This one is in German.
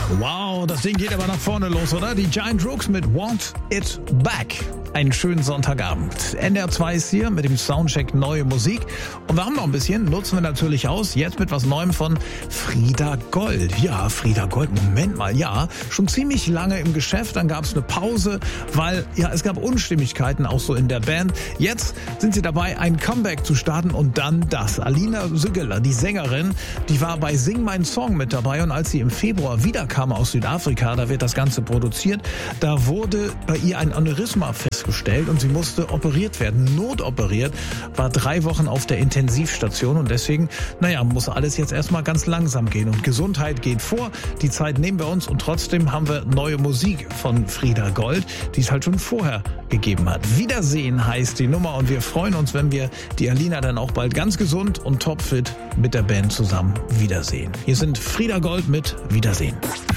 Wow, das Ding geht aber nach vorne los, oder? Die Giant Rooks mit Want It Back. Einen schönen Sonntagabend. NDR 2 ist hier mit dem Soundcheck Neue Musik. Und wir haben noch ein bisschen, nutzen wir natürlich aus, jetzt mit was Neuem von Frieda Gold. Ja, Frieda Gold, Moment mal, ja, schon ziemlich lange im Geschäft. Dann gab es eine Pause, weil ja es gab Unstimmigkeiten auch so in der Band. Jetzt sind sie dabei, ein Comeback zu starten und dann das. Alina Sügeler, die Sängerin, die war bei Sing Mein Song mit dabei und als sie im Februar wiederkam aus Südafrika, da wird das Ganze produziert, da wurde bei ihr ein Aneurysma festgestellt und sie musste operiert werden, notoperiert, war 3 Wochen auf der Intensivstation und deswegen, muss alles jetzt erstmal ganz langsam gehen und Gesundheit geht vor, die Zeit nehmen wir uns und trotzdem haben wir neue Musik von Frieda Gold, die es halt schon vorher gegeben hat. Wiedersehen heißt die Nummer und wir freuen uns, wenn wir die Alina dann auch bald ganz gesund und topfit mit der Band zusammen wiedersehen. Hier sind Frieda Gold mit Wiedersehen.